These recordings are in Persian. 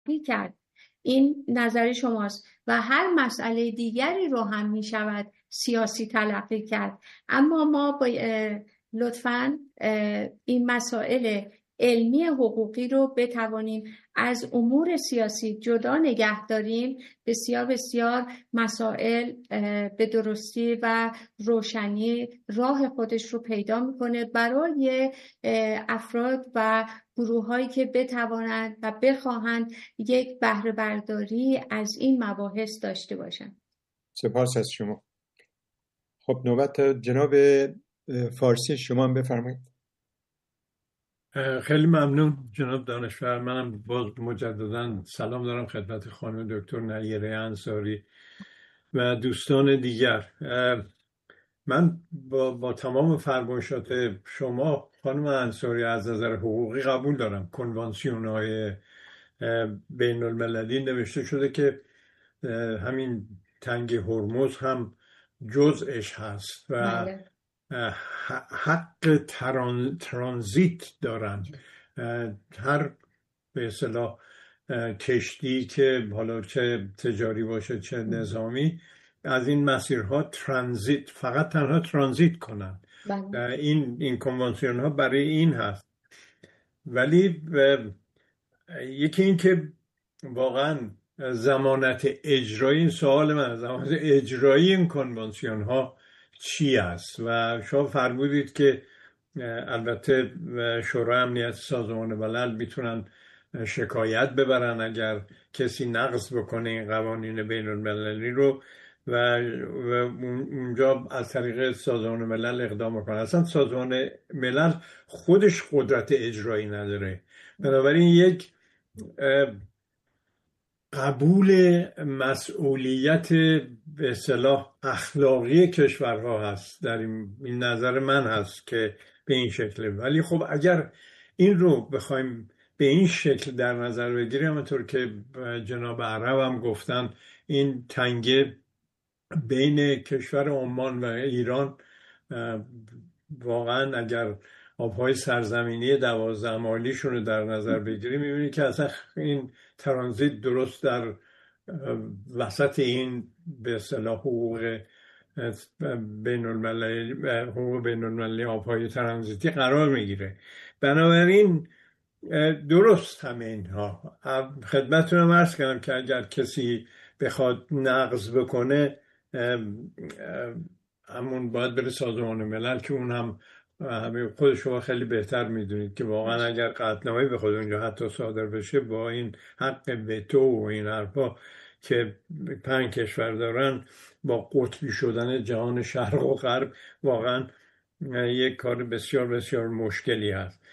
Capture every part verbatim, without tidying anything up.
کرد. این نظر شماست و هر مسئله دیگری رو هم می شود سیاسی تلقی کرد. اما ما با لطفاً این مسائل علمی حقوقی رو بتوانیم از امور سیاسی جدا نگه داریم. بسیار بسیار مسائل به درستی و روشنی راه خودش رو پیدا میکنه برای افراد و گروه هایی که بتوانند و بخواهند یک بهره برداری از این مباحث داشته باشند. سپاس از شما. خب نوبت جناب فارسی شما هم بفرمایید. خیلی ممنون جناب دانشور. منم باز مجددا سلام دارم خدمت خانم دکتر نیره انصاری و دوستان دیگر. من با, با تمام فرمایشات شما خانم انصاری از نظر حقوقی قبول دارم. کنوانسیون های بین المللی نوشته شده که همین تنگ هرمز هم جزءش هست و بله. حق تران، ترانزیت دارن. هر به اصطلاح کشتی که حالا چه تجاری باشه چه نظامی از این مسیرها ترانزیت، فقط تنها ترانزیت کنن. بله. این این کنوانسیون ها برای این هست. ولی یکی این که واقعا ضمانت اجرایی، این سوال من، ضمانت اجرایی این کنوانسیون ها چی است؟ و شما فرمودید که البته شورای امنیت سازمان ملل میتونن شکایت ببرن اگر کسی نقض بکنه این قوانین بین المللی رو و, و اونجا از طریق سازمان ملل اقدام بکنن. اصلا سازمان ملل خودش قدرت اجرایی نداره. بنابراین یک قبول مسئولیت به اصطلاح اخلاقی کشورها هست. در این, این نظر من هست که به این شکله. ولی خب اگر این رو بخوایم به این شکل در نظر بگیریم، همونطور که جناب عرب هم گفتن، این تنگه بین کشور عمان و ایران واقعا اگر آبهای سرزمینی دوازده مایلیشون رو در نظر بگیریم میبینید که اصلا این ترانزیت درست در وسط این به اصطلاح حقوق بین المللی حقوق بین المللی آبهای ترانزیتی قرار میگیره. بنابراین درست همه اینها خدمتتون عرض کردم که اگر کسی بخواد نقض بکنه همون باید بره سازمان ملل که اون هم همه خود شما خیلی بهتر میدونید که واقعا اگر قطعنامه‌ای به خود اونجا حتی صادر بشه با این حق وتو و این حرفا که پنج کشور دارن، با قطبی شدن جهان شرق و غرب واقعا یک کار بسیار بسیار مشکلی هست.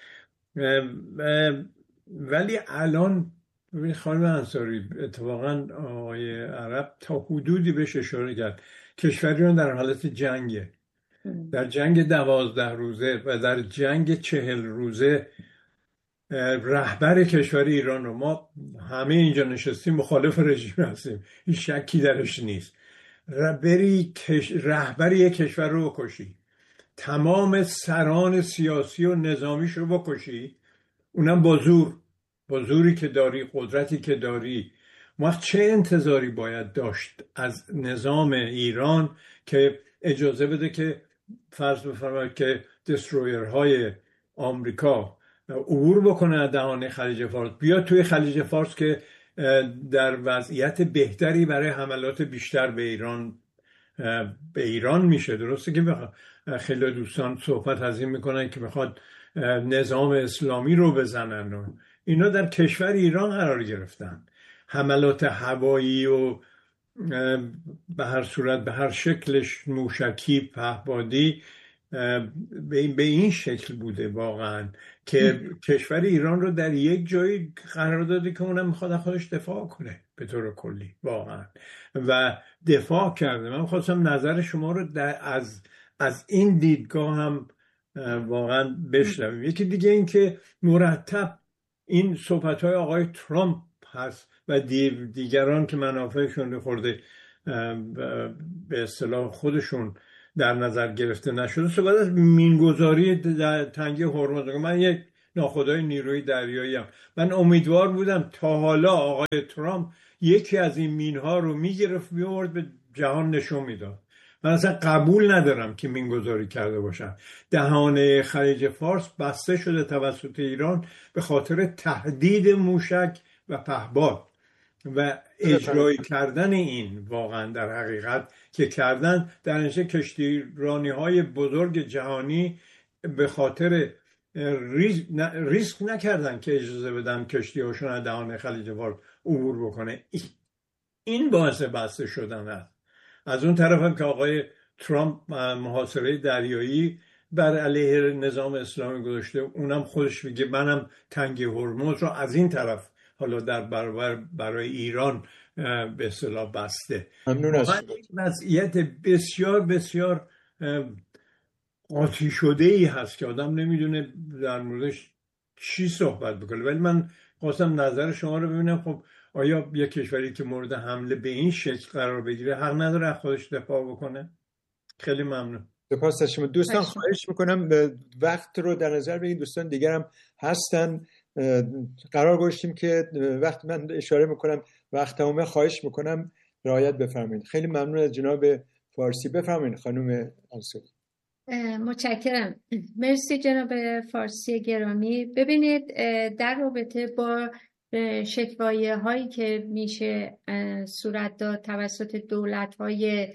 ولی الان خانم انصاری اتفاقا آقای عرب تا حدودی بهش اشاره کرد، کشوریان در حالت جنگه، در جنگ دوازده روزه و در جنگ چهل روزه رهبر کشور ایران رو ما همه اینجا نشستیم مخالف رژیم هستیم، هیچ شکی درش نیست. بری رهبر یک کشور رو بکشی، تمام سران سیاسی و نظامیش رو بکشی، اونم با زور، با زوری که داری، قدرتی که داری، ما چه انتظاری باید داشت از نظام ایران که اجازه بده که فرض بفرمایید که دسترویرهای آمریکا عبور بکنه از دهان خلیج فارس، بیا توی خلیج فارس که در وضعیت بهتری برای حملات بیشتر به ایران به ایران میشه. درسته که خیلی دوستان صحبت از این میکنن که میخواد نظام اسلامی رو بزنن و اینا در کشور ایران قرار گرفتن. حملات هوایی و به هر صورت به هر شکلش، موشکی، پهپادی، به این شکل بوده واقعا که کشور ایران رو در یک جایی قرار داده که اونم میخواد خودش دفاع کنه به طور کلی واقعا و دفاع کرده. من خواستم نظر شما رو از از این دیدگاه هم واقعا بشنویم. یکی دیگه این که مرتب این صحبت‌های آقای ترامپ هست و دیگران که منافعشون خورده به اصطلاح خودشون در نظر گرفته نشده، صحبت از مینگذاری تنگه هرمز. من یک ناخدای نیروی دریایی هم. من امیدوار بودم تا حالا آقای ترامپ یکی از این مینها رو میگرفت میورد به جهان نشون میداد. من اصلا قبول ندارم که مینگذاری کرده باشن. دهانه خلیج فارس بسته شده توسط ایران به خاطر تهدید موشک و پهپاد و اجرایی کردن این واقعا در حقیقت که کردن در نتیجه کشتیرانی های بزرگ جهانی به خاطر ریسک نکردن که اجازه بدن کشتی هاشون از دهانه خلیج فارس عبور بکنه. این باعث بسته شدن است. از اون طرف هم که آقای ترامپ محاصره دریایی بر علیه نظام اسلامی گذاشته، اونم خودش میگه منم تنگه هرمز رو از این طرف حالا در برابر برای ایران به اصطلاح بسته. ممنون از وضعیت بسیار بسیار قاطی شده ای هست که آدم نمیدونه در موردش چی صحبت بکنه. ولی من خواستم نظر شما رو ببینم. خب آیا یک کشوری که مورد حمله به این شکل قرار بگیره حق نداره خودش دفاع بکنه؟ خیلی ممنون. سپاس از شما دوستان. خواهش میکنم وقت رو در نظر بگیرید. دوستان دیگر هم هستن. قرار گذاشتیم که وقت من اشاره میکنم وقت تمامه، خواهش میکنم رعایت بفرمایید. خیلی ممنون از جناب فارسی. بفرمایید خانم انصاری. متشکرم. مرسی جناب فارسی گرامی. ببینید در رابطه با شکوایه هایی که میشه صورت داد توسط دولت های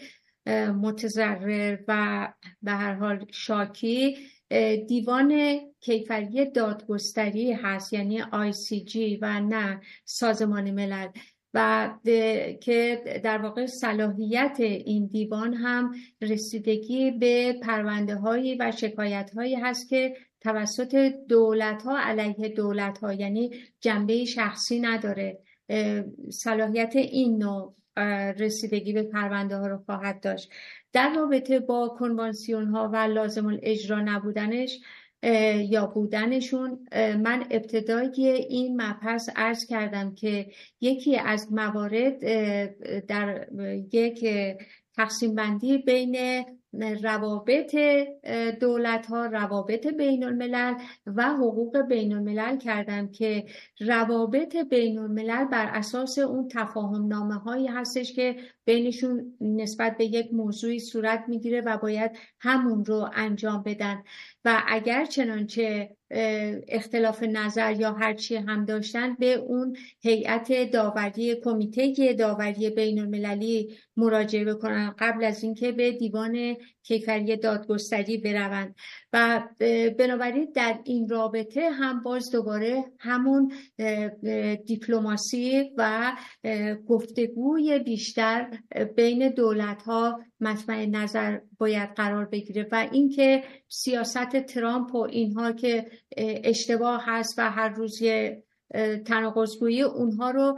متضرر و به هر حال شاکی، دیوان کیفری دادگستری هست، یعنی آی سی جی و نه سازمان ملل، و که در واقع صلاحیت این دیوان هم رسیدگی به پرونده هایی و شکایت هایی هست که توسط دولت ها علیه دولت ها، یعنی جنبه شخصی نداره. صلاحیت این نوع رسیدگی به پرونده ها رو خواهد داشت. در رابطه با کنوانسیون ها و لازم الاجرا نبودنش یا بودنشون، من ابتدای این مبحث عرض کردم که یکی از موارد در یک تقسیم بندی بین روابط دولت ها، روابط بین الملل و حقوق بین الملل کردم که روابط بین الملل بر اساس اون تفاهم نامه هایی هستش که بینشون نسبت به یک موضوعی صورت میگیره و باید همون رو انجام بدن و اگر چنانچه اختلاف نظر یا هر چی هم داشتن به اون هیئت داوری، کمیته داوری بین المللی مراجعه بکنن قبل از اینکه به دیوان کیفری دادگستری بروند. و بنابراین در این رابطه هم باز دوباره همون دیپلماسی و گفتگوی بیشتر بین دولت‌ها مطمع نظر باید قرار بگیره و اینکه سیاست ترامپ و اینها که اشتباه هست و هر روز یه تناقض‌گویی اونها رو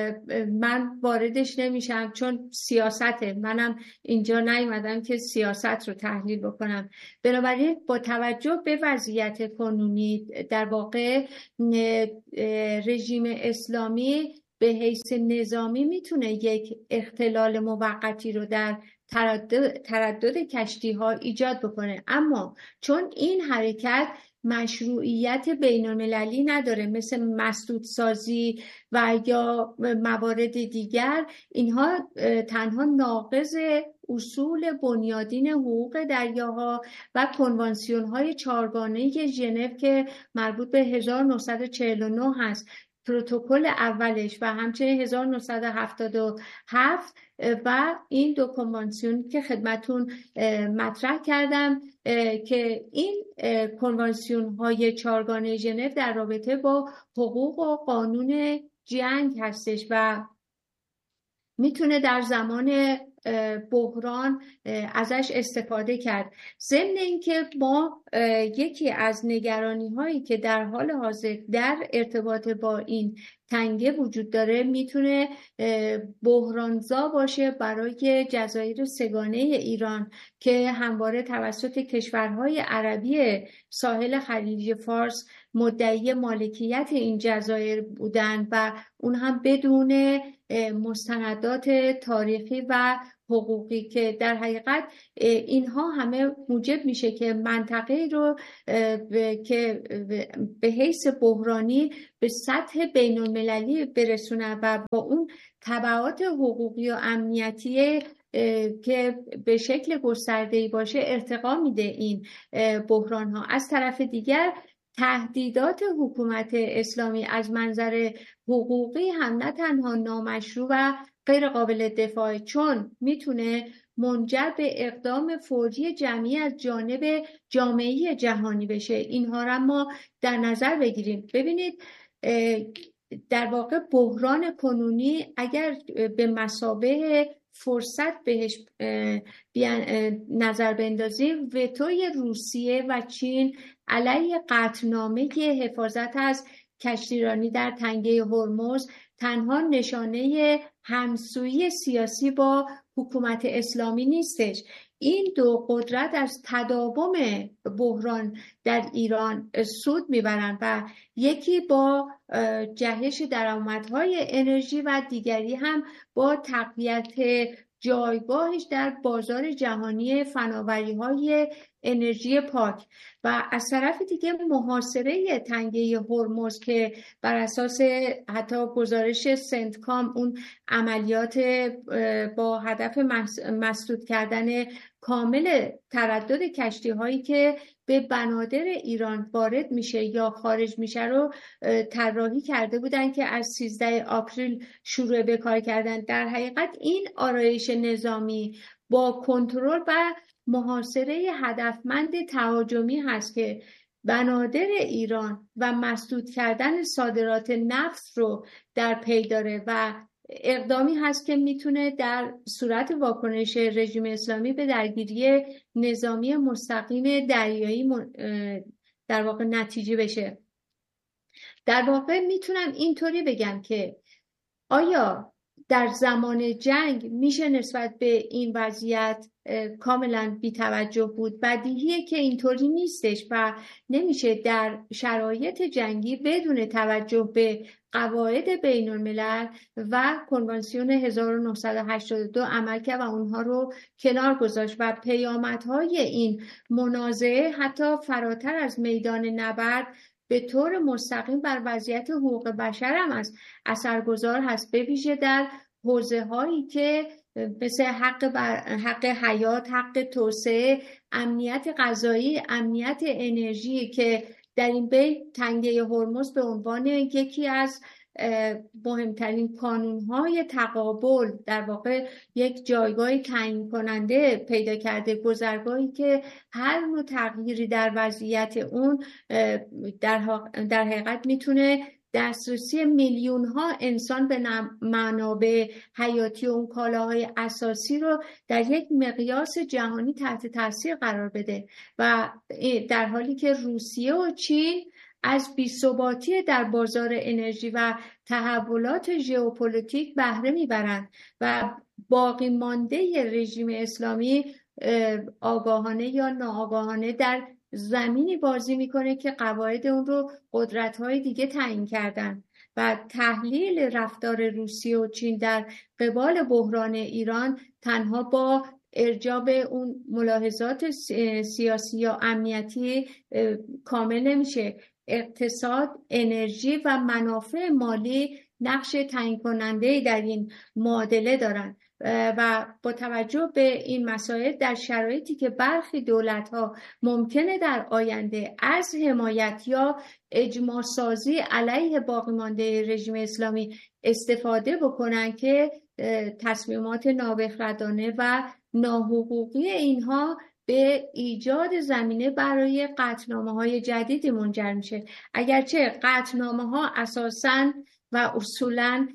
من واردش نمیشم، چون سیاسته. منم اینجا نیومدم که سیاست رو تحلیل بکنم. بنابراین با توجه به وضعیت کنونی در واقع رژیم اسلامی به حیث نظامی میتونه یک اختلال موقتی رو در تردد, تردد کشتی ها ایجاد بکنه، اما چون این حرکت مشروعیت بین المللی نداره مثل مسدودسازی و یا موارد دیگر، اینها تنها ناقض اصول بنیادین حقوق دریاها و کنوانسیون های چهارگانه ژنو که مربوط به هزار و نهصد و چهل و نه هست، پروتکل اولش و همچنین هزار و نهصد و هفتاد و هفت و این دو کنوانسیون که خدمتون مطرح کردم که این کنوانسیون های چهارگانه ژنو در رابطه با حقوق و قانون جنگ هستش و میتونه در زمان بحران ازش استفاده کرد. ضمن اینکه ما یکی از نگرانی هایی که در حال حاضر در ارتباط با این تنگه وجود داره میتونه بحرانزا باشه برای جزایر سگانه ایران که همواره توسط کشورهای عربی ساحل خلیج فارس مدعی مالکیت این جزایر بودن و اون هم بدون مستندات تاریخی و حقوقی که در حقیقت اینها همه موجب میشه که منطقه رو که به حیث بحرانی به سطح بین المللی برسونه و با اون تبعات حقوقی و امنیتی که به شکل گسترده‌ای باشه ارتقا میده این بحران ها. از طرف دیگر تهدیدات حکومت اسلامی از منظر حقوقی هم نه تنها نامشروع و غیر قابل دفاع، چون میتونه منجر به اقدام فوری جمعی از جانب جامعه جهانی بشه. اینها را ما در نظر بگیریم. ببینید در واقع بحران کنونی اگر به مثابه فرصت بهش نظر بندازیم، وتوی روسیه و چین علیه قطعنامه حفاظت از کشتیرانی در تنگه هرمز تنها نشانه همسویی سیاسی با حکومت اسلامی نیستش. این دو قدرت از تداوم بحران در ایران سود میبرند و یکی با جهش درآمدهای انرژی و دیگری هم با تقویت جایگاهش در بازار جهانی فناوری‌های انرژی پاک. و از طرف دیگه محاصره تنگه هرمز که بر اساس حتی گزارش سنتکام اون عملیات با هدف مسدود کردن کامل تردد کشتی هایی که به بنادر ایران وارد میشه یا خارج میشه رو طراحی کرده بودن که از سیزده آپریل شروع به کار کردن. در حقیقت این آرایش نظامی با کنترل و محاصره هدفمند تهاجمی هست که بنادر ایران و مسدود کردن صادرات نفت رو در پی داره و اقدامی هست که میتونه در صورت واکنش رژیم اسلامی به درگیری نظامی مستقیم دریایی در واقع نتیجه بشه. در واقع میتونم اینطوری بگم که آیا در زمان جنگ میشه نسبت به این وضعیت کاملا بی‌توجه بود؟ بدیهیه که اینطوری نیستش و نمیشه در شرایط جنگی بدون توجه به قواعد بین الملل و کنوانسیون هزار و نهصد و هشتاد و دو عمل کرد و اونها رو کنار گذاشت و پیامدهای این منازعه حتی فراتر از میدان نبرد به طور مستقیم بر وضعیت حقوق بشر هم از اثرگذار هست، به ویژه در حوزه هایی که مثل حق, بر... حق حیات، حق توسعه، امنیت غذایی، امنیت انرژی که در این بین تنگه هرمز به عنوان یکی از مهمترین کانونهای تقابل در واقع یک جایگاه تعیین کننده پیدا کرده، گذرگاهی که هر نوع تغییری در وضعیت اون در, در حقیقت میتونه دسترسی میلیون ها انسان به منابع حیاتی و اون کالاهای اساسی رو در یک مقیاس جهانی تحت تاثیر قرار بده و در حالی که روسیه و چین از بی‌ثباتی در بازار انرژی و تحولات ژئوپلیتیک بهره میبرند و باقی مانده رژیم اسلامی آگاهانه یا ناآگاهانه در زمینی بازی میکنه که قواعد اون رو قدرت‌های دیگه تعیین کردن و تحلیل رفتار روسیه و چین در قبال بحران ایران تنها با ارجاع به اون ملاحظات سیاسی یا امنیتی کامل نمیشه. اقتصاد، انرژی و منافع مالی نقش تعیین کننده در این معادله دارن و با توجه به این مسائل در شرایطی که برخی دولت‌ها ممکنه در آینده از حمایت یا اجماع سازی علیه باقی مانده رژیم اسلامی استفاده بکنن که تصمیمات نابخردانه و ناحقوقی اینها به ایجاد زمینه برای قطعنامه‌های جدیدی منجر میشه. اگرچه قطعنامه‌ها اساساً و اصولاً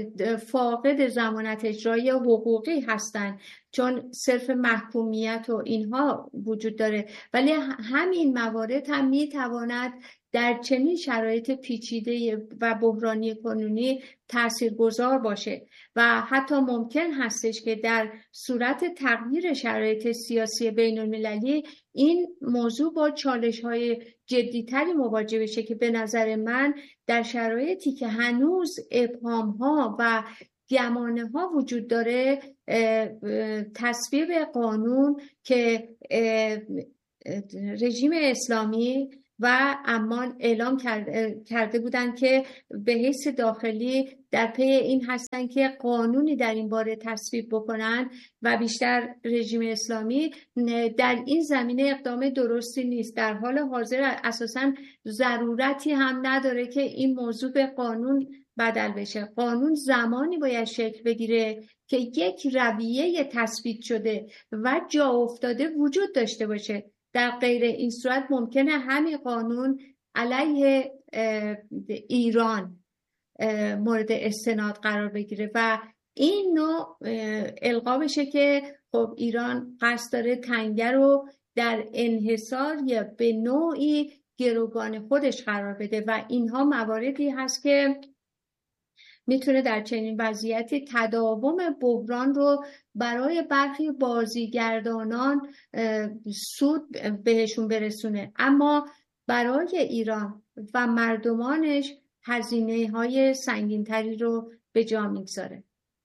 فاقد ضمانت اجرایی حقوقی هستند چون صرف محکومیت و اینها وجود داره، ولی همین موارد هم میتواند در چنین شرایط پیچیده و بحرانی کنونی تاثیرگذار باشه و حتی ممکن هستش که در صورت تغییر شرایط سیاسی بین المللی این موضوع با چالش‌های جدی‌تری مواجه بشه که به نظر من در شرایطی که هنوز ابهام‌ها و گمانه ها وجود داره تصویب قانون که رژیم اسلامی و امان اعلام کرده بودند که به حیث داخلی در پی این هستن که قانونی در این باره تصویب بکنن و بیشتر رژیم اسلامی در این زمینه اقدام درستی نیست. در حال حاضر اساساً ضرورتی هم نداره که این موضوع به قانون بدل بشه. قانون زمانی باید شکل بگیره که یک رویه تثبیت شده و جا افتاده وجود داشته باشه. در غیر این صورت ممکنه همین قانون علیه ایران مورد استناد قرار بگیره و این نوع القا بشه که خب ایران قصد داره تنگه رو در انحصار یا به نوعی گروگان خودش قرار بده و اینها مواردی هست که میتونه در چنین وضعیتی تداوم بحران رو برای برخی بازیگردانان سود بهشون برسونه، اما برای ایران و مردمانش هزینه های سنگین‌تری رو به جا میگذاره.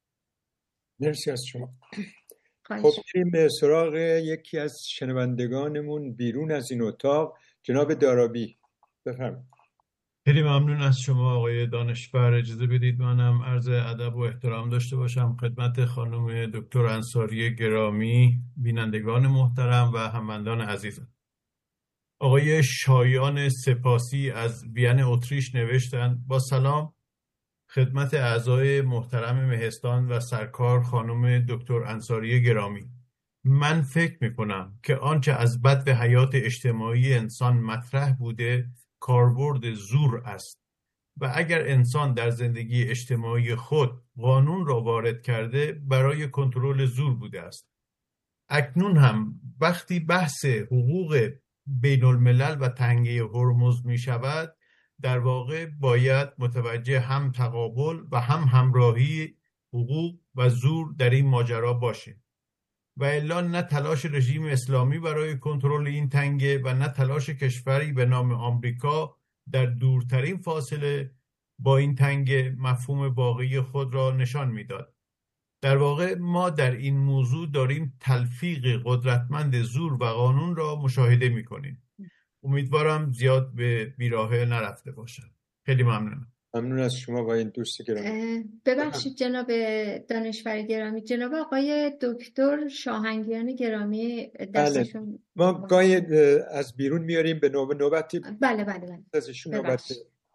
مرسی از شما. خواهش. خب بریم به سراغ یکی از شنوندگانمون بیرون از این اتاق، جناب دارابی. بفرمایید. خیلی ممنون از شما آقای دانشور. اجازه بدید منم عرض ادب و احترام داشته باشم خدمت خانم دکتر انصاری گرامی، بینندگان محترم و هموندان عزیزم. آقای شایان سپاسی از وین اتریش نوشتند: با سلام خدمت اعضای محترم مهستان و سرکار خانم دکتر انصاری گرامی. من فکر میکنم که آنچه از بد و حیات اجتماعی انسان مطرح بوده کاربرد زور است و اگر انسان در زندگی اجتماعی خود قانون را وارد کرده برای کنترل زور بوده است. اکنون هم وقتی بحث حقوق بین الملل و تنگه هرمز می شود، در واقع باید متوجه هم تقابل و هم همراهی حقوق و زور در این ماجرا باشه و الا نه تلاش رژیم اسلامی برای کنترل این تنگه و نه تلاش کشوری به نام آمریکا در دورترین فاصله با این تنگه مفهوم واقعی خود را نشان میداد. در واقع ما در این موضوع داریم تلفیق قدرتمند زور و قانون را مشاهده میکنیم. امیدوارم زیاد به بیراهه نرفته باشم. خیلی ممنونم. ممنون از شما و این دوست گرامی. ببخشید جناب دانشور گرامی، جناب آقای دکتر شاهنگیان گرامی دستشون. بله. ما گاهی از بیرون میاریم به نوبت نوبتی. بله بله بله. از ایشون نوبت.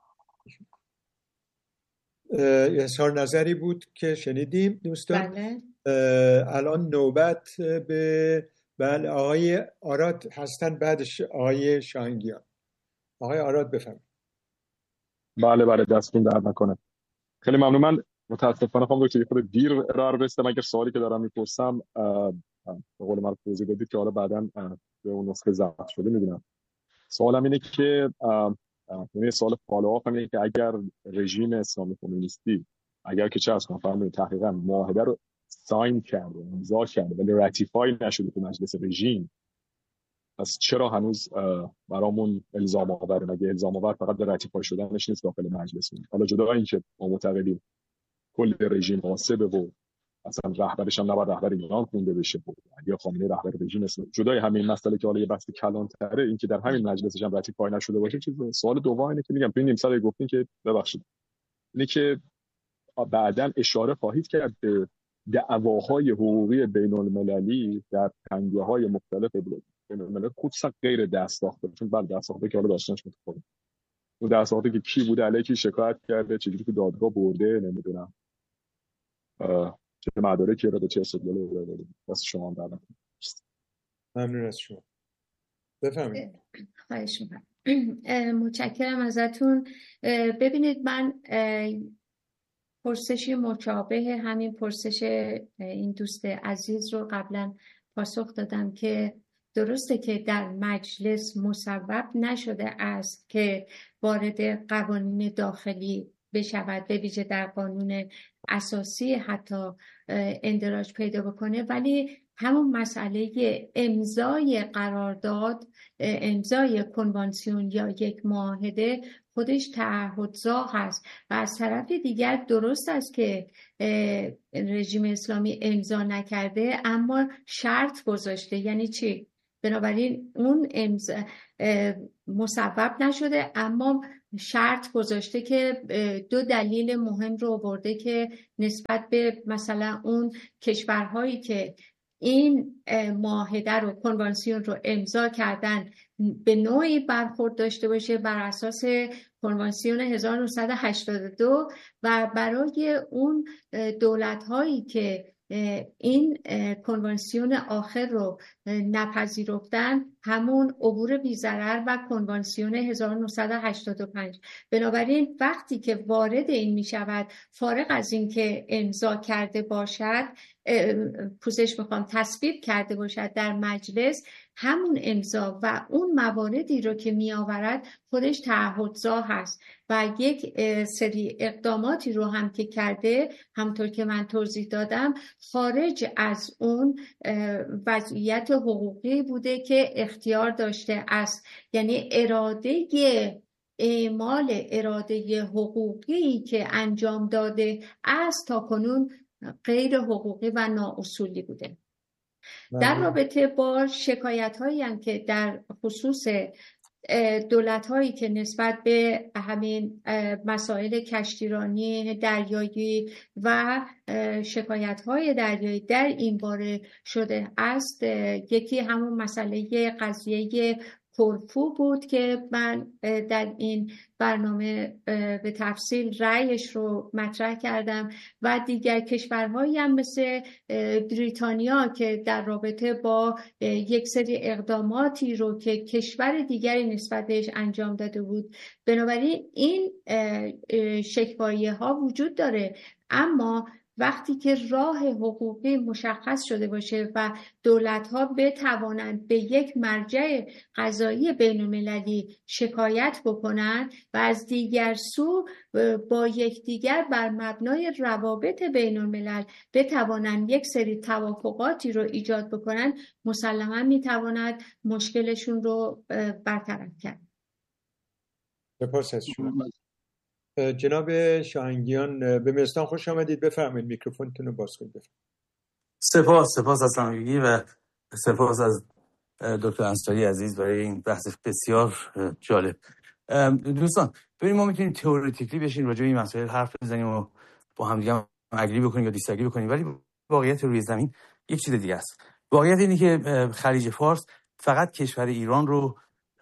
اظهار نظری بود که شنیدیم دوستان. بله. الان نوبت به بله آقای آراد هستن، بعدش آقای شاهنگیان. آقای آراد بفرمایید. بله بله دستتون درد نکنه. خیلی ممنون. من متاسفانه خواهم دکتر خود دیر ارائه رسیدم. اگر سوالی که دارم میپرسم به قول من توضیح بدید که حالا بعداً به اون نسخه ضبط شده میبینم. سوالم اینه که یعنی سوال فالوآپ اینه که اگر رژیم اسلامی کمونیستی اگر که چه از کنم فرمودید تحقیقاً معاهده رو ساین کرده، امضا کرده ولی راتیفای نشده تو مجلس رژیم، پس چرا هنوز برامون الزام آوره؟ مگه الزام آور فقط به راتیفای شدنش نیست داخل مجلس؟ حالا جدا اینکه ما معتقدیم کل رژیم فاسده و اصلا رهبرش هم نباید رهبر ایران خونده بشه و یا خامنه‌ای رهبر رژیم است، جدای همین مسئله که حالا یه بحث کلان‌تره، این که در همین مجلسش هم راتیفای نشده باشه چیز. سوال دوم اینه که میگم تو این نیم ساعت گفتین که ببخشید اینه که بعداً اشاره خواهید کرد به دعواهای حقوقی بین المللی در تنگه‌های مختلف بین الملل، خصوصا غیر دست‌ساخته، چون بعد دست‌ساخته که حالا داستانش متفاوته. اون دست‌ساخته که کی بوده، علیه کی شکایت کرده، چجوری تو دادگاه برده، نمیدونم چه مدارکی رو به چه استدلالی رو داده. واسه شما دادم. ممنون از شما. بفرمایید. خواهش می‌کنم. متشکرم ازتون. ببینید من پرسشی مشابه همین پرسش این دوست عزیز رو قبلا پاسخ دادم که درسته که در مجلس مصوب نشده است که وارد قوانین داخلی بشود، به ویژه در قانون اساسی حتی اندراج پیدا بکنه، ولی همون مسئله امضای قرارداد، امضای کنوانسیون یا یک معاهده خودش تعهدزا هست. و از طرف دیگر درست است که رژیم اسلامی امضا نکرده اما شرط گذاشته. یعنی چی؟ بنابراین اون امضا مصوب نشده اما شرط گذاشته که دو دلیل مهم رو آورده که نسبت به مثلا اون کشورهایی که این معاهده رو، کنوانسیون رو امضا کردن به نوعی برخورد داشته باشه بر اساس کنوانسیون هزار و نهصد و هشتاد و دو و برای اون دولت‌هایی که این کنوانسیون آخر رو نپذیرفتن همون عبور بی‌ضرر و کنوانسیون هزار و نهصد و هشتاد و پنج. بنابراین وقتی که وارد این می شود، فارغ از این که امضا کرده باشد، پوزش میخوام تصویب کرده باشد در مجلس، همون امضا و اون مواردی رو که می آورد خودش تعهدزا هست و یک سری اقداماتی رو هم که کرده، همطور که من توضیح دادم، خارج از اون وضعیت حقوقی بوده که اختیار داشته است. یعنی اراده اعمال اراده حقوقی که انجام داده است تا کنون غیر حقوقی و نااصولی بوده. در رابطه با شکایت هایی هم که در خصوص دولت هایی که نسبت به همین مسائل کشتیرانی دریایی و شکایت های دریایی در این باره شده است، یکی همون مسئله قضیه کرفو بود که من در این برنامه به تفصیل رأیش رو مطرح کردم و دیگر کشورهایی هم مثل بریتانیا که در رابطه با یک سری اقداماتی رو که کشور دیگری نسبت بهش انجام داده بود. بنابراین این شکوایی‌ها ها وجود داره، اما وقتی که راه حقوقی مشخص شده باشه و دولت‌ها بتوانند به یک مرجع قضایی بین‌المللی شکایت بکنند و از دیگر سو با یکدیگر بر مبنای روابط بین‌الملل بتوانند یک سری توافقاتی رو ایجاد بکنند، مسلماً میتواند مشکلشون رو برطرف کرد. سپاس از شما. جناب شاهنگیان به مستان خوش آمدید. بفرمایید، میکروفونتون رو باز کنید. سپاس سپاس از همگی و سپاس از دکتر انصاری عزیز برای این بحث بسیار جالب. دوستان ببینید، ما میتونیم تئوریتیکلی بشین راجع به این مسائل حرف بزنیم و با هم دیگه اگری بکنیم یا دیساگری بکنیم، ولی واقعیت روی زمین یک چیز دیگه است. واقعیت اینه که خلیج فارس فقط کشور ایران رو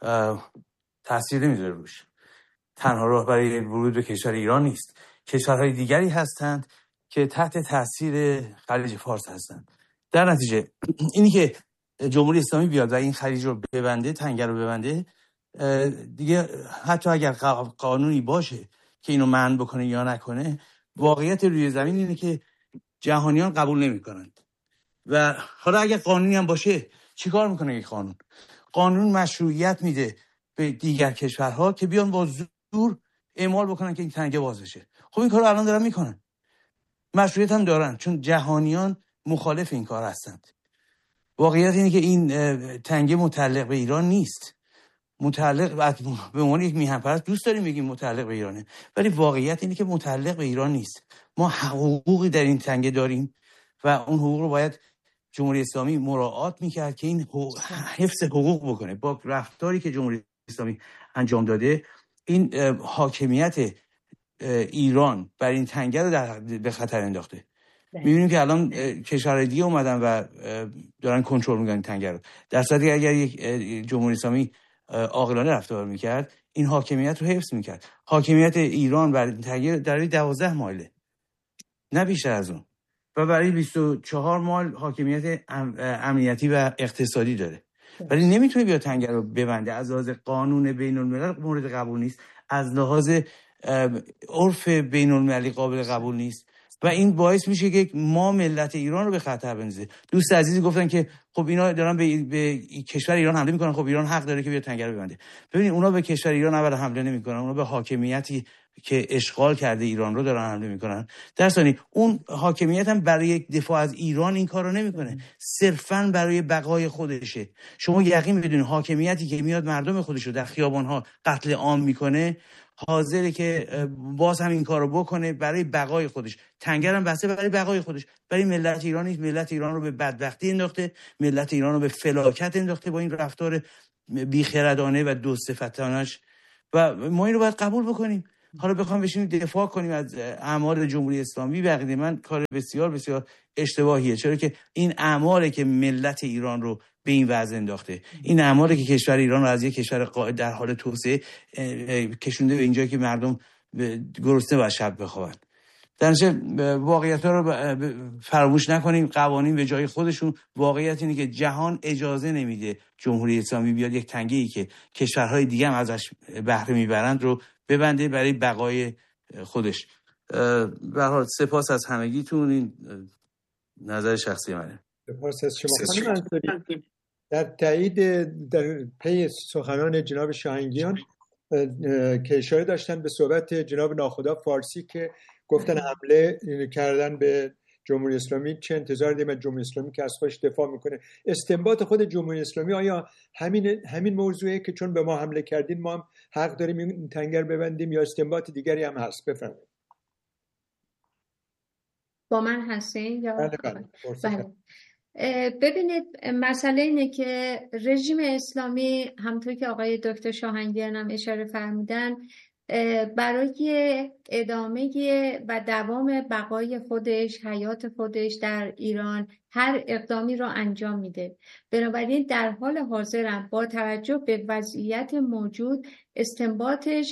تاثیر نمیذاره روش. تنها راه برای ورود به کشور ایران نیست، کشورهای دیگری هستند که تحت تاثیر خلیج فارس هستند. در نتیجه اینی که جمهوری اسلامی بیاد و این خلیج رو ببنده، تنگه رو ببنده، دیگه حتی اگر قانونی باشه که اینو منع بکنه یا نکنه، واقعیت روی زمین اینه که جهانیان قبول نمی‌کنند. و حالا اگر قانونی هم باشه، چیکار میکنه این قانون؟ قانون مشروعیت میده به دیگر کشورها که بیان با زور اعمال بکنن که این تنگه باز بشه. خب این کارو الان دارن میکنن، مشروعیت هم دارن، چون جهانیان مخالف این کار هستند. واقعیت اینه که این تنگه متعلق به ایران نیست، متعلق به عنوان یک میهن پرست دوست داریم بگیم متعلق به ایرانه، ولی واقعیت اینه که متعلق به ایران نیست. ما حقوقی در این تنگه داریم و اون حقوق رو باید جمهوری اسلامی مراعات میکرد که این حفظ حقوق بکنه. با رفتاری که جمهوری اسلامی انجام داده، این حاکمیت ایران بر این تنگه رو در به خطر انداخته. میبینیم که الان کشورهای دیگه اومدن و دارن کنترل میکنن تنگه رو، در صورتی اگر یک جمهوری اسلامی عاقلانه رفتار میکرد، این حاکمیت رو حفظ میکرد. حاکمیت ایران بر این تنگه در دوازده مایله، نه بیشتر از اون، و برای بیست و چهار مایل حاکمیت امنیتی و اقتصادی داره، ولی نمیتونه بیا تنگه رو ببنده. از لحاظ قانون بین الملل مورد قبول نیست، از لحاظ عرف بین المللی قابل قبول نیست و این باعث میشه که ما ملت ایران رو به خطر بندازه. دوست عزیزی گفتن که خب اینا دارن به, به کشور ایران حمله میکنن، خب ایران حق داره که بیا تنگه رو ببنده. ببینید اونا به کشور ایران اول حمله نمیکنن، اونا به حاکمیتی که اشغال کرده ایران رو دارن حمله میکنن. در ثانی اون حاکمیت هم برای دفاع از ایران این کارو نمیکنه، صرفاً برای بقای خودشه. شما یقین میدونید حاکمیتی که میاد مردم خودش رو در خیابان‌ها قتل عام میکنه حاضره که باز هم این کارو بکنه برای بقای خودش. تنگرم بحثه برای بقای خودش، برای ملت ایران نیست. ملت ایران رو به بدبختی انداخته، ملت ایران رو به فلاکت انداخته با این رفتار بیخردانه و دوصفتانش و ما این رو باید قبول بکنیم. حالا بخوام بشینیم دفاع کنیم از اعمال جمهوری اسلامی بقیده من کار بسیار بسیار اشتباهیه، چرا که این اعمالی که ملت ایران رو به این وضع انداخته، این اعمالی که کشور ایران رو از یک کشور قائد در حال توسعه کشونده به اینجا که مردم گرسنه و شب بخوابن. در نتیجه واقعیت‌ها رو فراموش نکنیم، قوانین به جای خودشون. واقعیت اینه که جهان اجازه نمیده جمهوری اسلامی بیاد یک تنگه‌ای که کشورهای دیگه هم ازش بهره میبرند رو ببنده برای بقای خودش. به هر حال سپاس از همگیتون. این نظر شخصی منه. سپاس از شما خانم انصاری. در تایید در پی سخنان جناب شاهنگیان که اشاره داشتن به صحبت جناب ناخدا فارسی که گفتن حمله کردن به جمهوری اسلامی، چه انتظار داریم از جمهوری اسلامی که از خودش دفاع میکنه. استنباط خود جمهوری اسلامی آیا همین همین موضوعه که چون به ما حمله کردین ما هم حق داریم این تنگر ببندیم، یا استنباط دیگری هم هست؟ بفرمایید. با من هستین یا بله بله. بله. ببینید مسئله اینه که رژیم اسلامی همونطور که آقای دکتر شاهنگیان هم اشاره فرمودن برای ادامه و دوام بقای خودش، حیات خودش در ایران هر اقدامی را انجام میده. بنابراین در حال حاضر هم با توجه به وضعیت موجود استنباطش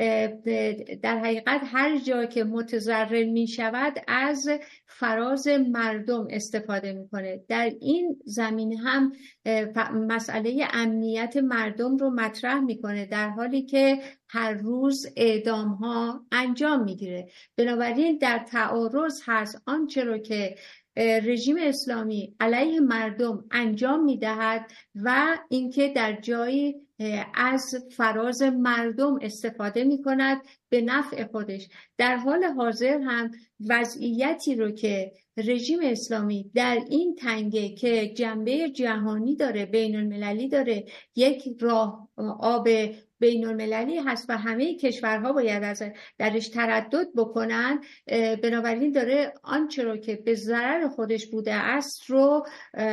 در حقیقت هر جا که متضرر می شود از فراز مردم استفاده میکنه. در این زمینه هم مسئله امنیت مردم رو مطرح میکنه در حالی که هر روز اعدام ها انجام میگیره. بنابراین در تعارض هست آنچه رو که رژیم اسلامی علیه مردم انجام میدهد و اینکه در جایی از فراز مردم استفاده میکند به نفع خودش. در حال حاضر هم وضعیتی رو که رژیم اسلامی در این تنگه که جنبه جهانی داره، بین المللی داره، یک راه آب بین المللی هست و همه کشورها باید از درش تردد بکنن. بنابراین داره آنچه رو که به ضرر خودش بوده است رو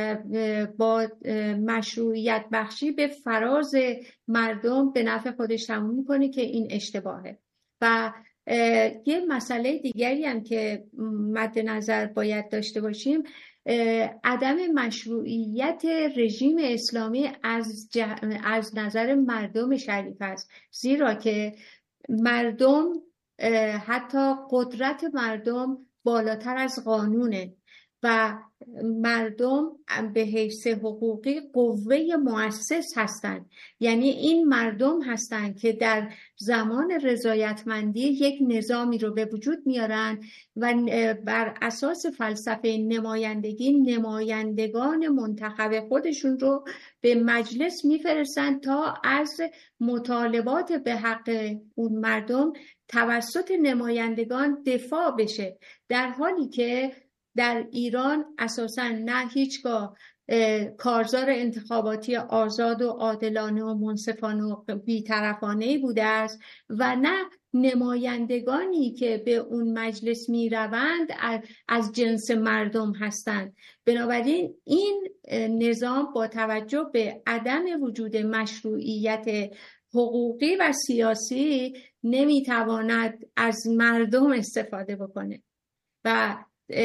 با مشروعیت بخشی به فراز مردم به نفع خودش تموم میکنه که این اشتباهه. و یه مسئله دیگری هم که مد نظر باید داشته باشیم عدم مشروعیت رژیم اسلامی از, جه... از نظر مردم شریف است، زیرا که مردم حتی قدرت مردم بالاتر از قانونه و مردم به حیث حقوقی قوه مؤسس هستند. یعنی این مردم هستند که در زمان رضایتمندی یک نظامی رو به وجود میارن و بر اساس فلسفه نمایندگی نمایندگان منتخب خودشون رو به مجلس میفرستن تا از مطالبات به حق اون مردم توسط نمایندگان دفاع بشه، در حالی که در ایران اساساً نه هیچگاه کارزار انتخاباتی آزاد و عادلانه و منصفانه و بی‌طرفانه‌ای بوده است و نه نمایندگانی که به اون مجلس می روند از جنس مردم هستند. بنابراین این نظام با توجه به عدم وجود مشروعیت حقوقی و سیاسی نمی تواند از مردم استفاده بکنه و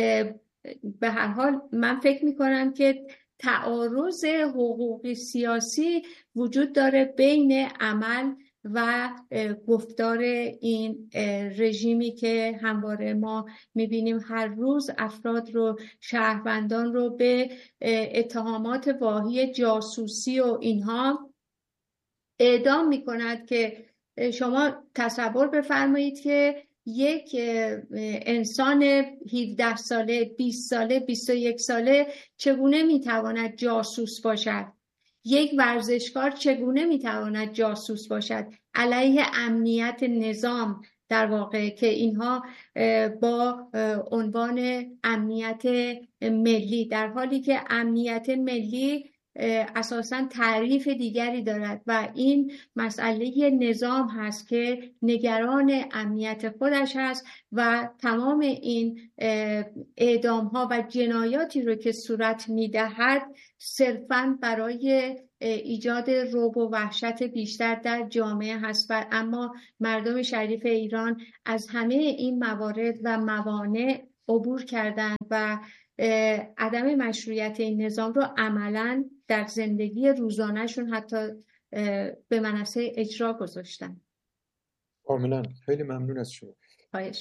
به هر حال من فکر می کنم که تعارض حقوقی سیاسی وجود داره بین عمل و گفتار این رژیمی که همواره ما میبینیم هر روز افراد رو، شهروندان رو به اتهامات واهی جاسوسی و اینها اعدام میکند که شما تصور بفرمایید که یک انسان هفده ساله، بیست ساله، بیست و یک ساله چگونه میتواند جاسوس باشد؟ یک ورزشکار چگونه میتواند جاسوس باشد علیه امنیت نظام در واقع که اینها با عنوان امنیت ملی، در حالی که امنیت ملی اساساً تعریف دیگری دارد و این مسئله نظام هست که نگران امنیت خودش هست و تمام این اعدام ها و جنایاتی رو که صورت میدهد صرفاً برای ایجاد رعب و وحشت بیشتر در جامعه هست و اما مردم شریف ایران از همه این موارد و موانع عبور کردند و عدم مشروعیت این نظام رو عملاً در زندگی روزانهشون حتی به منصه اجرا گذاشتن. کاملا. خیلی ممنون از شما. خواهش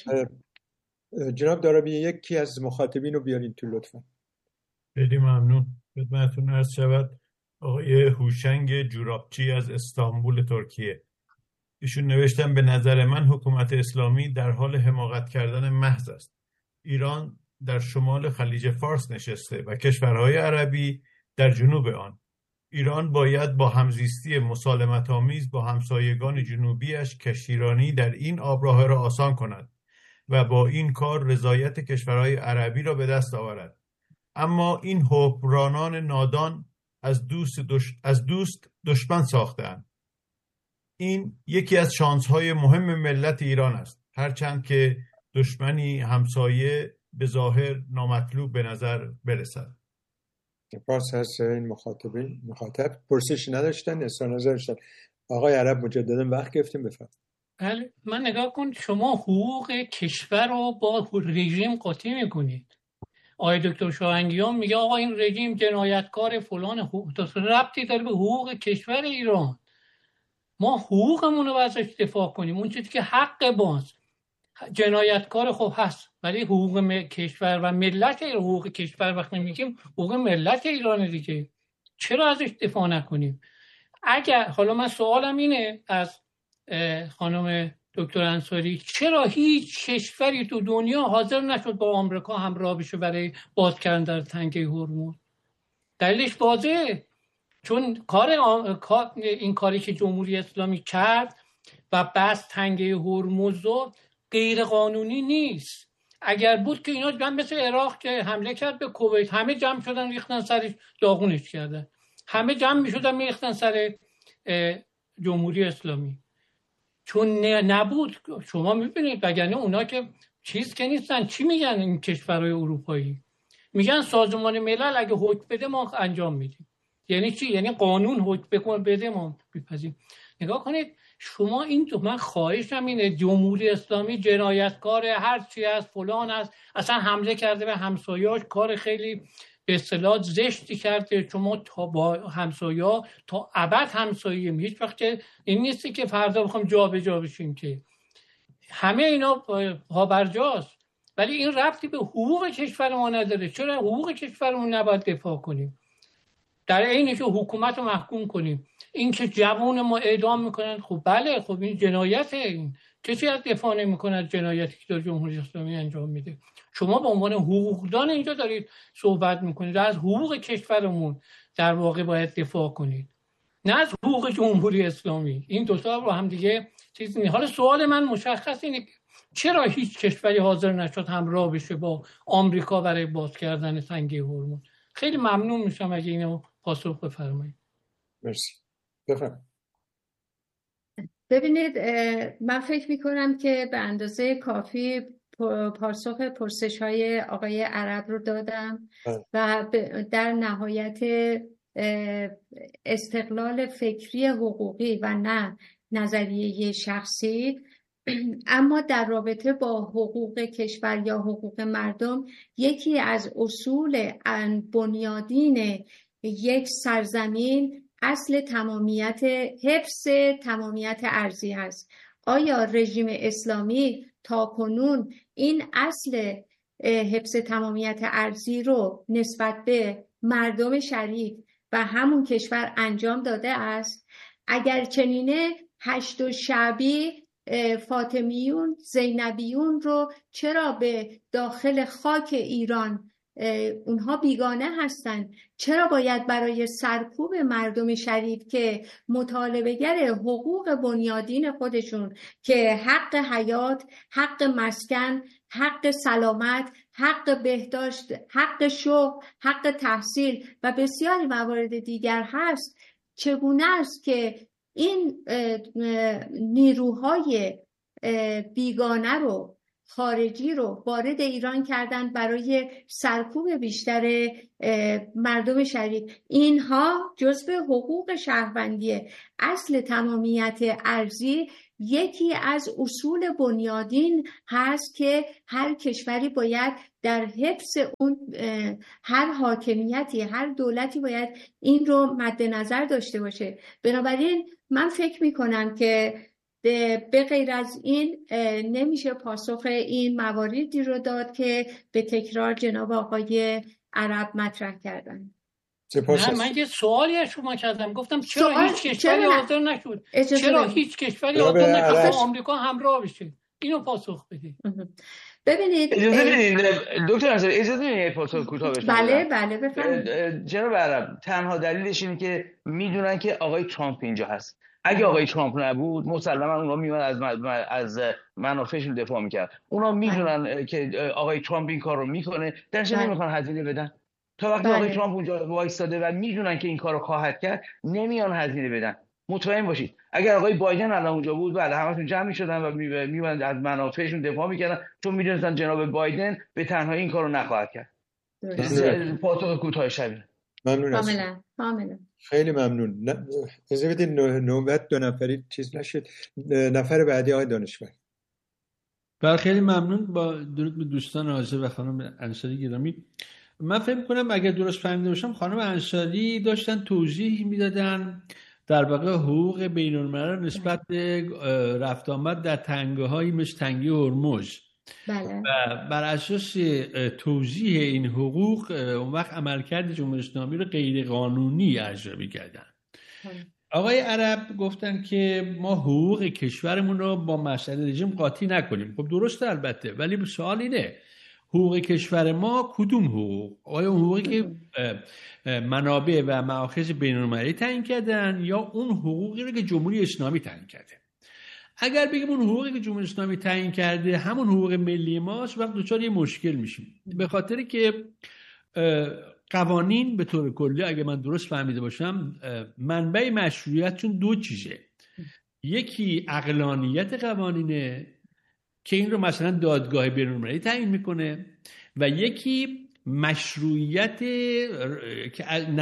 جناب دارابی یکی از مخاطبین رو بیارین تو لطفا. خیلی ممنون. خدمتتون عرض شود آقای هوشنگ جورابچی از استانبول ترکیه. ایشون نوشتن به نظر من حکومت اسلامی در حال حماقت کردن محض است. ایران در شمال خلیج فارس نشسته و کشورهای عربی در جنوب آن. ایران باید با همزیستی مسالمت آمیز با همسایگان جنوبیش کشتیرانی در این آبراه را آسان کند و با این کار رضایت کشورهای عربی را به دست آورد. اما این حکمرانان نادان از دوست, دش... از دوست دشمن ساختند. این یکی از شانس‌های مهم ملت ایران است، هرچند که دشمنی همسایه به ظاهر نامطلوب به نظر برسد. سپاس از این مخاطبین. مخاطب پرسش نداشتن، اظهار نظر داشتن. آقای عرب مجددا وقت گرفتیم، بفرمایید. بله، من نگاه کن، شما حقوق کشور رو با رژیم قاطی میکنید. آقای دکتر شاهنگیان میگه آقا این رژیم جنایتکار فلان، حقوق ربطی داره به حقوق کشور ایران. ما حقوقمون رو ازش دفاع کنیم، اون چیزی که حق ماست. جنایتکار خوب هست ولی حقوق م... کشور و ملت، حقوق کشور وقتی میگیم حقوق ملت ایران دیگه، چرا ازش دفاع نکنیم؟ اگر حالا من سوالم اینه از خانم دکتر انصاری، چرا هیچ کشوری تو دنیا حاضر نشد با آمریکا همراه بشه برای باز کردن در تنگه هرمز؟ دلیلش واضحه، چون کار آ... این کاری که جمهوری اسلامی کرد و بس تنگه هرمز رو غیر قانونی نیست. اگر بود که اینا جمع مثل عراق که حمله کرد به کویت، همه جمع شدن ریختن سرش داغونش کردن، همه جمع میشدن میریختن سر جمهوری اسلامی. چون نبود، شما میبینید وگرنه اونا که چیز که نیستن. چی میگن این کشورهای اروپایی؟ میگن سازمان ملل اگه حکم بده ما انجام میدیم. یعنی چی؟ یعنی قانون حکم بده ما میپذیریم. نگاه کنید شما این تو، من خواهشم اینه، جمهوری اسلامی جنایتکار هر چی از فلان است، اصلا حمله کرده به همسایه‌اش، کار خیلی به اصطلاح زشتی کرده. شما تا با همسایه‌ها تا ابد همسایه‌ایم، هیچ وقت که این نیستی که فردا بخوام جابجا بشیم، که همه اینا پابرجاست. ولی این ربطی به حقوق کشور ما نداره. چرا حقوق کشورمون نباید دفاع کنیم؟ در عینی که حکومت رو محکوم کنیم. این که جوان ما اعدام میکنن، خب بله، خب این جنایته. این کسی از دفاع نمیکنه از جنایتی که در جمهوری اسلامی انجام میده. شما به عنوان حقوقدان اینجا دارید صحبت میکنید، از حقوق کشورمون در واقع باید دفاع کنید، نه از حقوق جمهوری اسلامی. این دو تا رو هم دیگه چیزی نیست. حالا سوال من مشخص اینه، چرا هیچ کشوری حاضر نشد همراه بشه با آمریکا برای باز کردن تنگه هرمز؟ خیلی ممنون میشم اگه اینو پاسخ بفرمایید. مرسی. بفرمایید. ببینید، من فکر میکنم که به اندازه کافی پاسخ پرسش های آقای عرب رو دادم و در نهایت استقلال فکری حقوقی و نه نظریه شخصی، اما در رابطه با حقوق کشور یا حقوق مردم، یکی از اصول بنیادین یک سرزمین اصل تمامیت، حفظ تمامیت ارضی هست. آیا رژیم اسلامی تا کنون این اصل حفظ تمامیت ارضی رو نسبت به مردم شریف و همون کشور انجام داده است؟ اگر چنینه، هشت و شعبی، فاطمیون، زینبیون رو چرا به داخل خاک ایران اونها بیگانه هستند. چرا باید برای سرکوب مردم شریف که مطالبه‌گر حقوق بنیادین خودشون که حق حیات، حق مسکن، حق سلامت، حق بهداشت، حق شغل، حق تحصیل و بسیاری موارد دیگر هست، چگونه است که این نیروهای بیگانه رو، خارجی رو وارد ایران کردن برای سرکوب بیشتر مردم شریف؟ اینها جزء حقوق شهروندیه. اصل تمامیت ارضی یکی از اصول بنیادین هست که هر کشوری باید در حفظ اون، هر حاکمیتی، هر دولتی باید این رو مد نظر داشته باشه. بنابراین من فکر می کنم که به غیر از این نمیشه پاسخ این مواردی رو داد که به تکرار جناب آقای عرب مطرح کردن. نه، من یه سوالی از شما کردم، گفتم چرا سوال... هیچ کشوری حاضر نشد؟ چرا هیچ کشوری حاضر نشد آمریکا همراه بشه؟ اینو پاسخ بدید. ببینید اجازه بدید دکتر انصاری، اجازه بدید یه پاسخ کوتاه بشه. بله بله بفرمایید. جناب عرب، تنها دلیلش اینه که میدونن که آقای ترامپ اینجا هست. اگه آقای ترامپ نبود مسلما اونا میمد از از منافعشون دفاع میکرد. اونا میدونن که آقای ترامپ این کار رو میکنه، درش نمیخوان هزینه بدن. تا وقتی آقای ترامپ اونجا وایستاده و میدونن که این کارو خواهد کرد، نمیان هزینه بدن. مطمئن باشید اگر آقای بایدن الان اونجا بود، بله همشون جمع میشدن و میمدن از منافعشون دفاع میکردن، چون میدونستن جناب بایدن به تنهایی این کارو نخواهد کرد. پاسخ کوتاه شبیه. ممنون هستم. کاملا کاملا. خیلی ممنون. اجازه بدید نوبت دو نفری چیز نشد. نفر بعدی آقای دانشور. بله خیلی ممنون. با درود به دوستان حاضر و خانم انصاری گرامی. من فکر می‌کنم اگر درست فهمیده باشم خانم انصاری داشتن توضیح میدادن در واقع حقوق بین‌الملل نسبت به رفت آمد در تنگه‌هایی مثل تنگه هرمز. بله. و بر اساس توضیح این حقوق اون وقت عملکرد جمهوری اسلامی رو غیر قانونی ارزیابی کردن. آقای عرب گفتن که ما حقوق کشورمون رو با مسئله رژیم قاطی نکنیم. خب درسته البته، ولی سوال اینه حقوق کشور ما کدوم حقوق؟ آیا اون حقوقی که منابع و مآخذ بین‌المللی تعیین کردن یا اون حقوقی رو که جمهوری اسلامی تعیین کرده؟ اگر بگیم اون حقوقی که جمهوری اسلامی تعیین کرده همون حقوق ملی ماست، وقت دچار یه مشکل میشیم، به خاطر که قوانین به طور کلی اگه من درست فهمیده باشم منبع مشروعیتشون دو چیزه. یکی عقلانیت قوانینه که این رو مثلا دادگاه بین‌المللی تعیین میکنه، و یکی مشروعیت که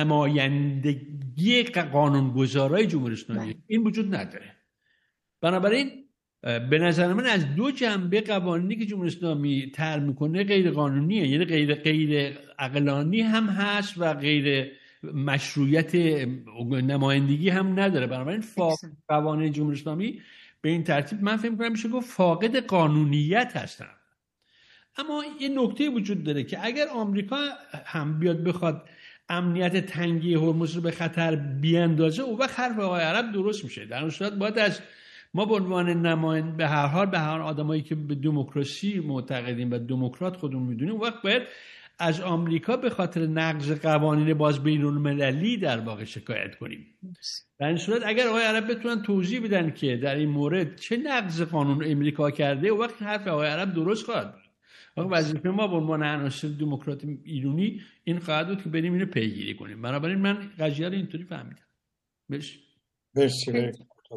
نمایندگی قانونگذارای جمهوری اسلامی این وجود نداره. بنابراین به نظر من از دو جنبه قوانینی که جمهوری اسلامی طرح میکنه غیر قانونیه، یعنی غیر غیر عقلانی هم هست و غیر مشروعیت نمایندگی هم نداره. بنابراین فاقد قوانین جمهوری اسلامی به این ترتیب من فکر می‌کنم میشه گفت فاقد قانونیت هستن. اما یه نکته وجود داره که اگر آمریکا هم بیاد بخواد امنیت تنگه هرمز رو به خطر بیاندازه، اون وقت حرف آقای عرب درست میشه. در اون صورت باید از ما به عنوان نماینده به هر حال به هر آدمایی که به دموکراسی معتقدیم و دموکرات خودمون میدونیم، اون وقت باید از آمریکا به خاطر نقض قوانین باز بین‌المللی در واقع شکایت کنیم. در این صورت اگر آقای عرب بتونن توضیح بدن که در این مورد چه نقض قانون امریکا کرده، اون وقت حرف آقای عرب درست خواهد بود. وظیفه ما به عنوان عناصر دموکرات ایرانی این خواهد بود که بریم اینو پیگیری کنیم. بنابراین من قضیه رو اینطوری فهمیدم. مرسی. مرسی.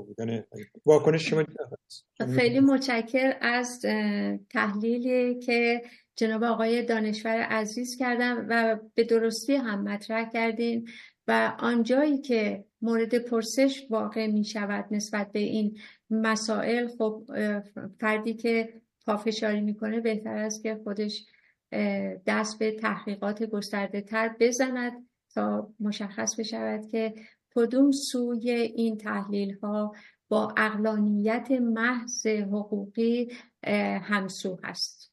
واکنش شما؟ خیلی متشکر از تحلیلی که جناب آقای دانشور عزیز کردن و به درستی هم مطرح کردین و آنجایی که مورد پرسش واقع می شود نسبت به این مسائل، خب فردی که پافشاری میکنه بهتر است که خودش دست به تحقیقات گسترده تر بزند تا مشخص بشود که کدوم سوی این تحلیل ها با عقلانیت محض حقوقی همسو هست.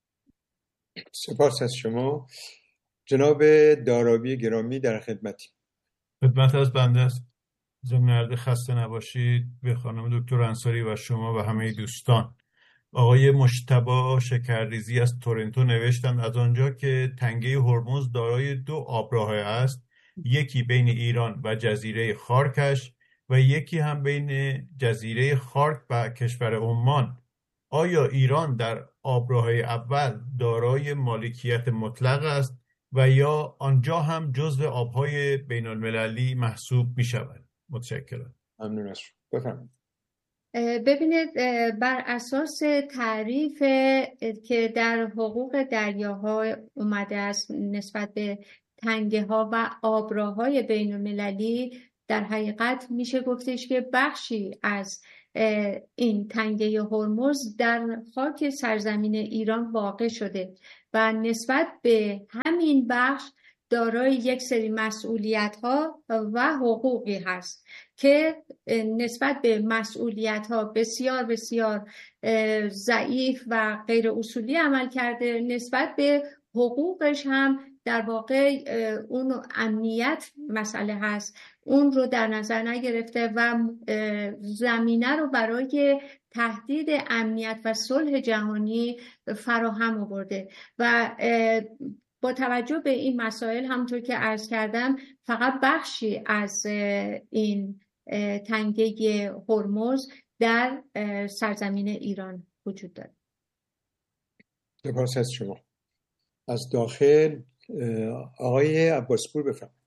سپاس از شما. جناب دارابی گرامی در خدمتی. خدمت از بنده است. ضمن عرض خسته نباشید به خانم دکتر انصاری و شما و همه دوستان. آقای مجتبی شکرریزی از تورنتو نوشتند از آنجا که تنگه هرمز دارای دو آبراه است، یکی بین ایران و جزیره خارکش و یکی هم بین جزیره خارک و کشور عمان، آیا ایران در آبراه اول دارای مالکیت مطلق است و یا آنجا هم جزو آبهای بین المللی محسوب می شود؟ متشکرم. ممنون از شما. بفرمایید. ببینید، بر اساس تعریف که در حقوق دریاها اومده است نسبت به تنگه ها و آبراهای بین المللی، در حقیقت میشه گفتش که بخشی از این تنگه هرمز در خاک سرزمین ایران واقع شده و نسبت به همین بخش دارای یک سری مسئولیت ها و حقوقی هست که نسبت به مسئولیت ها بسیار بسیار ضعیف و غیر اصولی عمل کرده، نسبت به حقوقش هم در واقع اون امنیت مسئله هست، اون رو در نظر نگرفته و زمینه رو برای تهدید امنیت و صلح جهانی فراهم آورده و با توجه به این مسائل همونطور که عرض کردم فقط بخشی از این تنگه هرمز در سرزمین ایران وجود دارد. سپاس از شما. از داخل آقای عباسپور بفرمایید.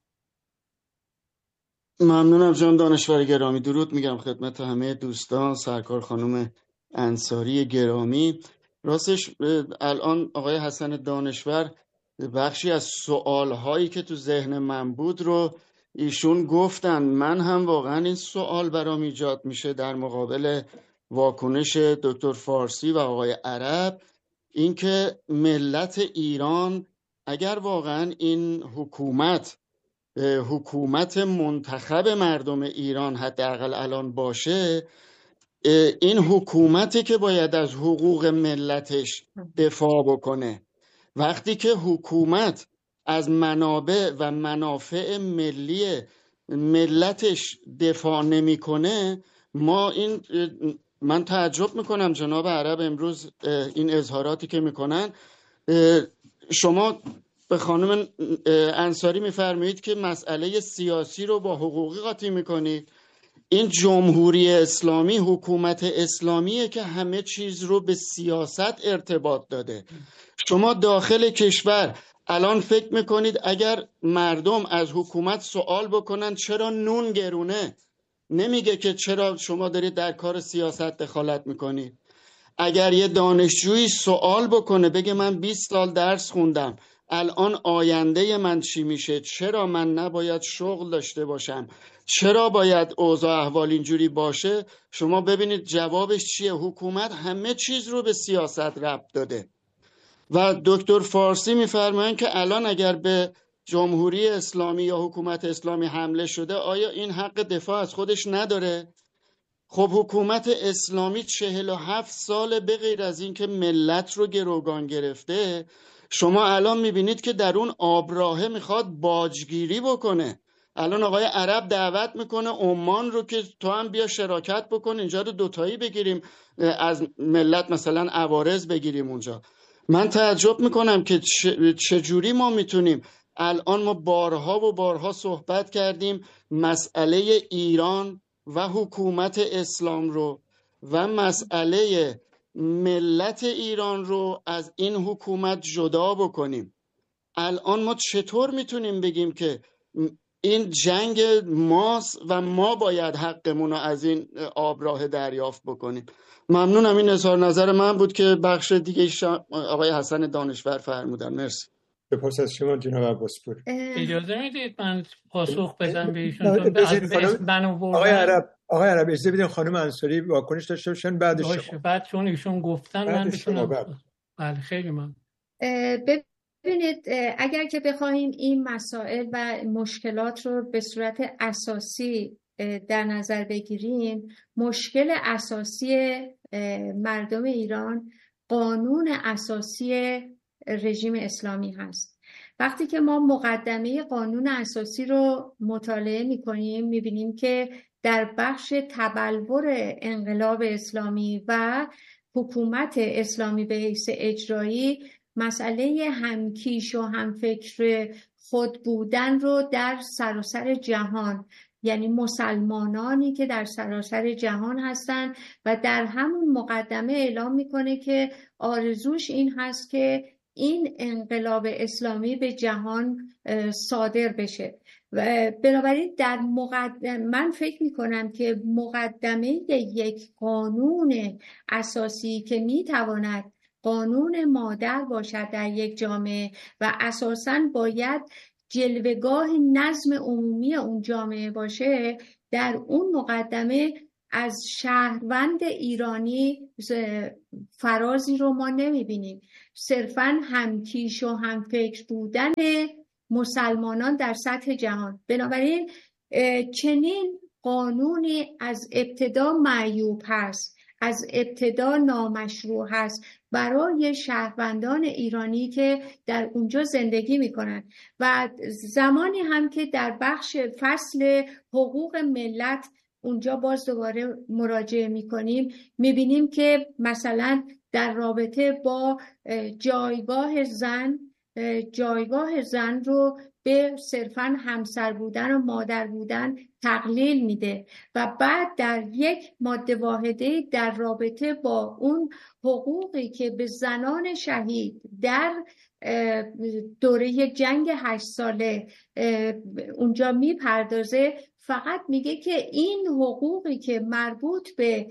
ممنونم جناب دانشور گرامی. درود میگم خدمت همه دوستان، سرکار خانم انصاری گرامی. راستش الان آقای حسن دانشور بخشی از سوالهایی که تو ذهن من بود رو ایشون گفتن. من هم واقعا این سوال برام ایجاد میشه در مقابل واکنش دکتر فارسی و آقای عرب، اینکه ملت ایران اگر واقعا این حکومت حکومت منتخب مردم ایران حداقل الان باشه، این حکومتی که باید از حقوق ملتش دفاع بکنه. وقتی که حکومت از منابع و منافع ملی ملتش دفاع نمیکنه، ما این من تعجب میکنم جناب عرب امروز این اظهاراتی که میکنن. شما به خانم انصاری میفرمایید که مسئله سیاسی رو با حقوقی قاطی میکنید. این جمهوری اسلامی حکومت اسلامیه که همه چیز رو به سیاست ارتباط داده. شما داخل کشور الان فکر میکنید اگر مردم از حکومت سوال بکنن چرا نون گرونه، نمیگه که چرا شما دارید در کار سیاست دخالت میکنید. اگر یه دانشجویی سوال بکنه بگه من بیست سال درس خوندم، الان آینده من چی میشه، چرا من نباید شغل داشته باشم، چرا باید اوضاع احوال اینجوری باشه، شما ببینید جوابش چیه. حکومت همه چیز رو به سیاست ربط داده. و دکتر فارسی میفرمایند که الان اگر به جمهوری اسلامی یا حکومت اسلامی حمله شده آیا این حق دفاع از خودش نداره؟ خب حکومت اسلامی چهل و هفت سال به غیر از این که ملت رو گروگان گرفته، شما الان میبینید که در اون آبراهه میخواد باجگیری بکنه. الان آقای عرب دعوت میکنه عمان رو که تو هم بیا شراکت بکن، اینجا رو دوتایی بگیریم از ملت، مثلا عوارض بگیریم اونجا. من تعجب میکنم که چجوری ما میتونیم، الان ما بارها و بارها صحبت کردیم مسئله ایران و حکومت اسلام رو و مسئله ملت ایران رو از این حکومت جدا بکنیم. الان ما چطور میتونیم بگیم که این جنگ ماست و ما باید حقمون رو از این آبراه دریافت بکنیم؟ ممنونم. این اظهار نظر من بود که بخش دیگه آقای حسن دانشور فرمودن. مرسی. سپاس از شما جناب عباسپور. اجازه میدید من پاسخ بدم به ایشون؟ آقای عرب آقای عرب اجازه بدین خانم انصاری واکنش داشته باشن بعد شما. بعد چون ایشون گفتن من بتونم. بله خیلی من ببینید، اگر که بخوایم این مسائل و مشکلات رو به صورت اساسی در نظر بگیریم، مشکل اساسی مردم ایران قانون اساسی رژیم اسلامی هست. وقتی که ما مقدمه قانون اساسی رو مطالعه می‌کنیم می‌بینیم که در بخش تبلور انقلاب اسلامی و حکومت اسلامی به حیث اجرایی مسئله همکیش و همفکر خود بودن رو در سراسر جهان، یعنی مسلمانانی که در سراسر جهان هستن و در همون مقدمه اعلام میکنه که آرزوش این هست که این انقلاب اسلامی به جهان صادر بشه. و بنابراین در مقدمه من فکر میکنم که مقدمه یک قانون اساسی که میتواند قانون مادر باشد در یک جامعه و اساساً باید جلوه‌گاه نظم عمومی اون جامعه باشه، در اون مقدمه از شهروند ایرانی فرازی رو ما نمیبینیم. صرفاً همکیش و همفکر بودن مسلمانان در سطح جهان. بنابراین چنین قانونی از ابتدا معیوب هست، از ابتدا نامشروع هست برای شهروندان ایرانی که در اونجا زندگی میکنن. و زمانی هم که در بخش فصل حقوق ملت اونجا باز دوباره مراجعه میکنیم، میبینیم که مثلا در رابطه با جایگاه زن، جایگاه زن رو به صرفاً همسر بودن و مادر بودن تقلیل میده و بعد در یک ماده واحده در رابطه با اون حقوقی که به زنان شهید در دوره جنگ هشت ساله اونجا میپردازه، فقط میگه که این حقوقی که مربوط به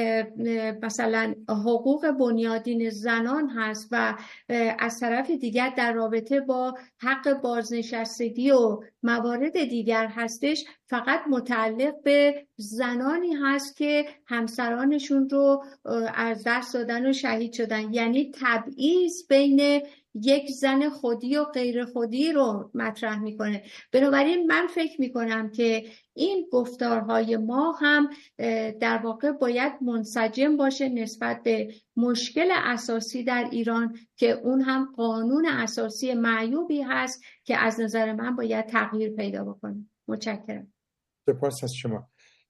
مثلا حقوق بنیادین زنان هست و از طرف دیگر در رابطه با حق بازنشستگی و موارد دیگر هستش، فقط متعلق به زنانی هست که همسرانشون رو از دست دادن و شهید شدن. یعنی تبعیض بین یک زن خودی و غیر خودی رو مطرح میکنه. بنابراین من فکر میکنم که این گفتارهای ما هم در واقع باید منسجم باشه نسبت به مشکل اساسی در ایران که اون هم قانون اساسی معیوبی هست که از نظر من باید تغییر پیدا بکنه. متشکرم. سپاس از شما.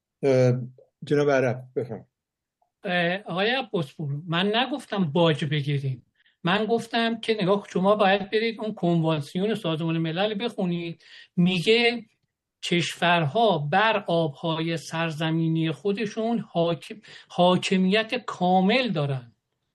جناب عرب بفرمایید. آقای عباسپور، من نگفتم باج بگیریم، من گفتم که نگاه شما باید برید اون کنوانسیون سازمان ملل بخونید، میگه کشورها بر آبهای سرزمینی خودشون حاکم، حاکمیت کامل دارن.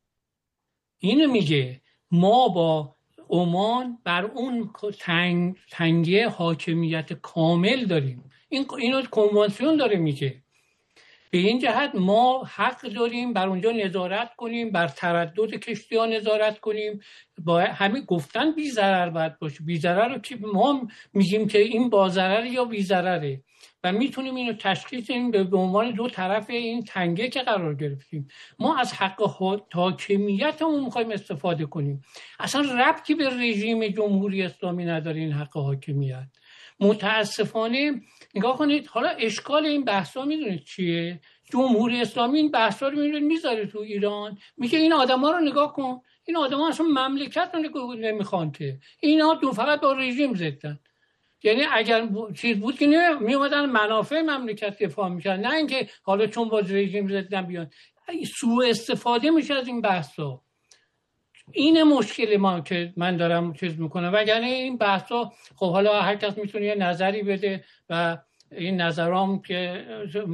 اینو میگه ما با عمان بر اون تنگ، تنگه حاکمیت کامل داریم. این اینو کنوانسیون داره میگه. به این جهت ما حق داریم بر اونجا نظارت کنیم، بر تردد کشتی ها نظارت کنیم. با همین گفتن بی ضرر باید باشه. بی ضرر رو که ما میگیم که این با ضرر یا بی ضرره و میتونیم اینو تشخیص بدیم به عنوان دو طرف این تنگه که قرار گرفتیم. ما از حق حاکمیتمون میخوایم استفاده کنیم. اصلا ربطی به رژیم جمهوری اسلامی نداره این حق حاکمیت. متاسفانه نگاه کنید، حالا اشکال این بحثا میدونید چیه؟ جمهوری اسلامی این بحثا رو میدونه میذاره تو ایران، میگه این آدما رو نگاه کن، این آدما اصلا مملکت رو نمیخوان که، اینا دو فقط با رژیم زدن. یعنی اگر چیز بود که میومدن منافع مملکت دفاع میکردن، نه اینکه حالا چون با رژیم زدن بیان. سوء استفاده میشه از این بحثا. این مشکل ما که من دارم چیز میکنم. وگرنه این بحثا خب حالا هر کس میتونه یه نظری بده و این نظرام که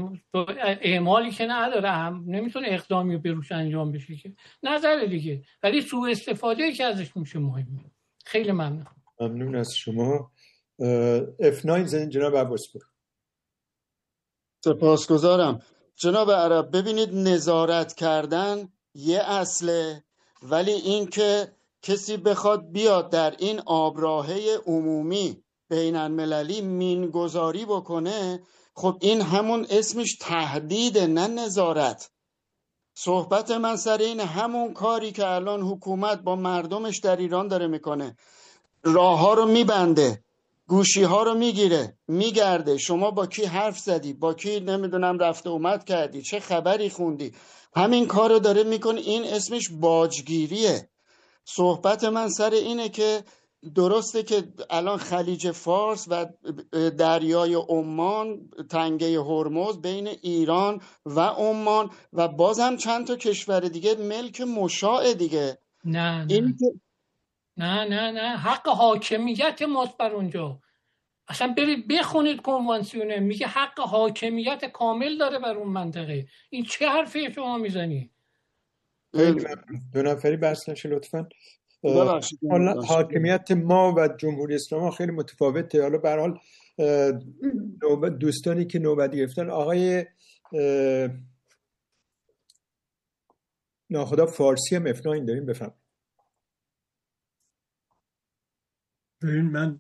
اعمالی که نداره، هم نمیتونه اقدامی بروش انجام بشه که نظر دیگه، ولی سوء استفاده که ازش میشه مهمه. خیلی ممنون. ممنون از شما. اف ناین زن جناب عباسپور. سپاسگزارم. جناب عرب، ببینید نظارت کردن یه اصله، ولی این که کسی بخواد بیاد در این آبراهه عمومی بین المللی مینگذاری بکنه، خب این همون اسمش تهدید، نه نظارت. صحبت من سر این همون کاری که الان حکومت با مردمش در ایران داره میکنه. راه ها رو میبنده، گوشی ها رو میگیره، میگرده، شما با کی حرف زدی، با کی نمیدونم رفت اومد کردی، چه خبری خوندی، همین کار رو داره میکنه. این اسمش باجگیریه. صحبت من سر اینه که درسته که الان خلیج فارس و دریای عمان، تنگه هرمز بین ایران و عمان و باز هم چند تا کشور دیگه ملک مشاع دیگه. نه نه این نه نه نه حق حاکمیت ماست بر اونجا. اصلا برید بخونید کنوانسیونه، میگه حق حاکمیت کامل داره بر اون منطقه. این چه حرفی شما میزنی؟ دو نفری بحث نشه لطفا. ببخشید حاکمیت ما و جمهوری اسلامی خیلی متفاوته. حالا به هر حال دوستانی که نوبت گرفتن، آقای ناخدا فارسی هم اف ناین داریم، بفهم. ببین من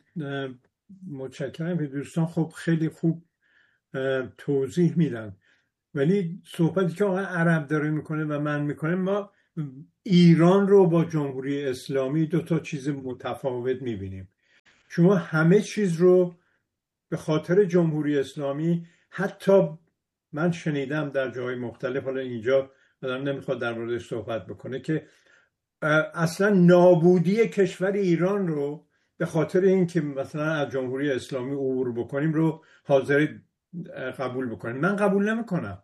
متشکرم که دوستان خب خیلی خوب توضیح میدن، ولی صحبتی که آقای عرب داره میکنه و من میکنه، ما ایران رو با جمهوری اسلامی دو تا چیز متفاوت میبینیم. شما همه چیز رو به خاطر جمهوری اسلامی، حتی من شنیدم در جای مختلف، حالا اینجا آدم نمیخواد در موردش صحبت بکنه، که اصلا نابودی کشور ایران رو به خاطر اینکه مثلا از جمهوری اسلامی عبور بکنیم رو حاضر قبول بکنیم. من قبول نمیکنم.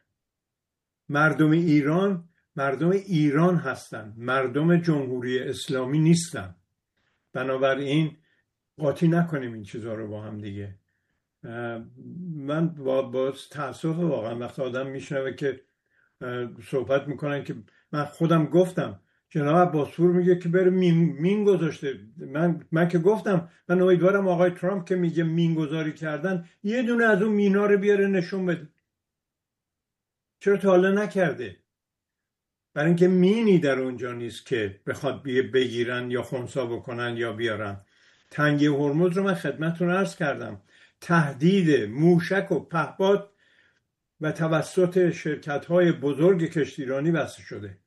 مردم ایران مردم ایران هستن، مردم جمهوری اسلامی نیستن. بنابراین قاطی نکنیم این چیزها رو با هم دیگه. من با, با تأسف واقعا وقتی آدم میشنوه که صحبت میکنن که من خودم گفتم، جناب عباسپور میگه که بره مین, مین گذاشته. من من که گفتم من امیدوارم آقای ترامپ که میگه مین گذاری کردن یه دونه از اون مینا رو بیاره نشون بده. چرا تا حالا نکرده؟ برای اینکه مینی در اونجا نیست که بخواد بگیرن یا خنثی بکنن یا بیارن. تنگه هرمز رو من خدمتتون عرض کردم، تهدید موشک و پهپاد و توسط شرکت‌های بزرگ کشتیرانی بسته شده،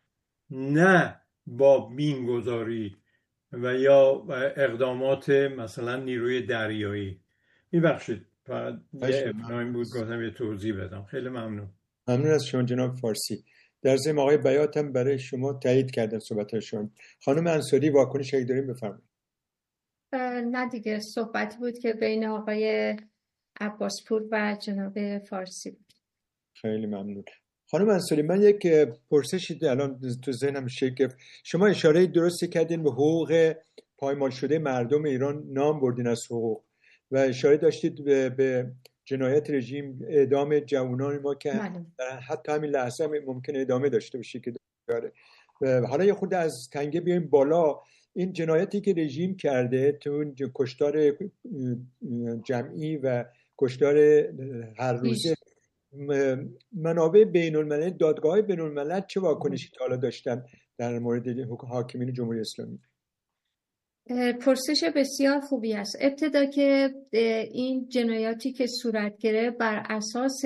نه با مینگذاری و یا اقدامات مثلا نیروی دریایی. میبخشید فقط یه ابنایم بود گفتم یه توضیح بدم. خیلی ممنون. ممنون از شما جناب فارسی. در ضمن آقای بیات هم برای شما تایید کردن صحبت شما. خانم انصاری واکنش اگه داریم بفرمایید. نه دیگه صحبتی بود که بین آقای عباسپور و جناب فارسی بود. خیلی ممنون. خانم انصاری، من یک پرسشی الان تو ذهنم شکل. شما اشاره درستی کردین به حقوق پایمال شده مردم ایران، نام بردین از حقوق و اشاره داشتید به, به جنایت رژیم، اعدام جوانان ما که در حتی همین لحظه هم ممکنه ادامه داشته باشه که داره. حالا یه خود از تنگه بیایم بالا. این جنایتی که رژیم کرده، تو کشتار جمعی و کشتار هر روزه، منابع بین الملل، دادگاه بین الملل چه واکنشی تا حالا داشتن در مورد حاکمین جمهوری اسلامی؟ پرسش بسیار خوبی است. ابتدا که این جنایاتی که صورت گرفت بر اساس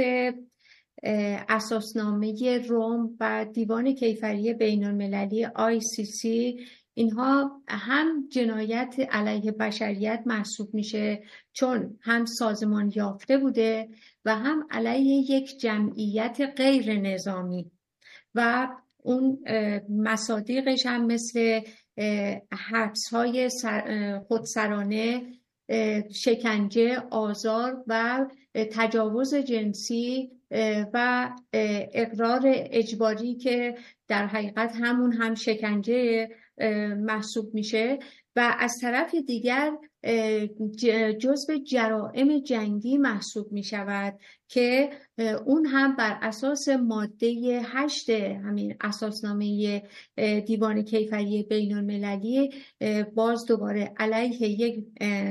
اساسنامه روم و دیوان کیفری بین المللی آی سی سی، اینها هم جنایت علیه بشریت محسوب میشه، چون هم سازمان یافته بوده و هم علیه یک جمعیت غیر نظامی و اون مصادیقش هم مثل حبس‌های خودسرانه، شکنجه، آزار و تجاوز جنسی و اقرار اجباری که در حقیقت همون هم شکنجه محسوب میشه و از طرف دیگر جزو جرائم جنگی محسوب میشود که اون هم بر اساس ماده هشت همین اساسنامه دیوان کیفری بین المللی باز دوباره علیه یک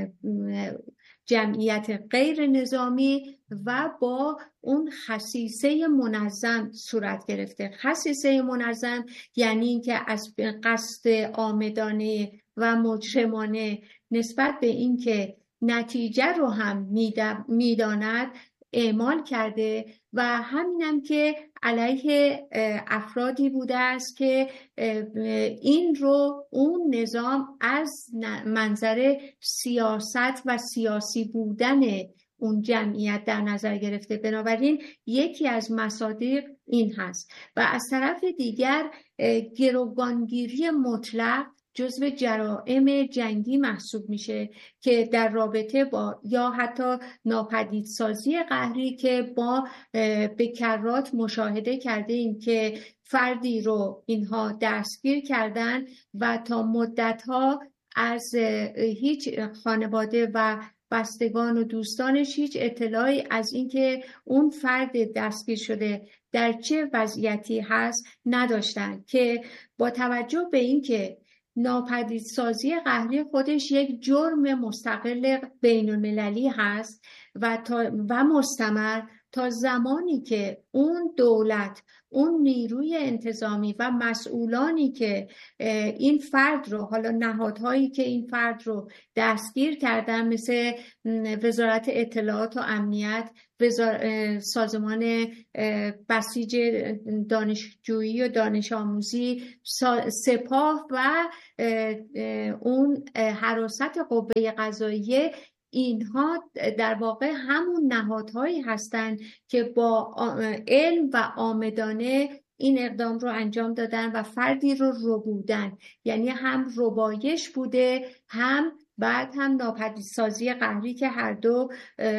جمعیت غیر نظامی و با اون خصیصه منظم صورت گرفته. خصیصه منظم یعنی اینکه از قصد عامدانه و مجرمانه نسبت به اینکه نتیجه رو هم میداند اعمال کرده و همینم که علیه افرادی بوده است که این رو اون نظام از منظر سیاست و سیاسی بودن اون جمعیت در نظر گرفته. بنابراین یکی از مصادیق این هست و از طرف دیگر گروگانگیری مطلق جزو جرائم جنگی محسوب میشه که در رابطه با یا حتی ناپدیدسازی قهری که با به کرات مشاهده کرده ایم که فردی رو اینها دستگیر کردن و تا مدتها از هیچ خانواده و بستگان و دوستانش هیچ اطلاعی از اینکه اون فرد دستگیر شده در چه وضعیتی هست نداشتن، که با توجه به اینکه ناپدیدسازی قهری خودش یک جرم مستقل بین المللی هست و, تا و مستمر، تا زمانی که اون دولت، اون نیروی انتظامی و مسئولانی که این فرد رو، حالا نهادهایی که این فرد رو دستگیر کردن مثل وزارت اطلاعات و امنیت، سازمان بسیج دانشجویی و دانش آموزی، سپاه و اون حراست قوه قضاییه، اینها در واقع همون نهادهایی هستند که با علم و عامدانه این اقدام رو انجام دادن و فردی رو ربودن، یعنی هم ربایش بوده هم بعد هم ناپدیدسازی قهری که هر دو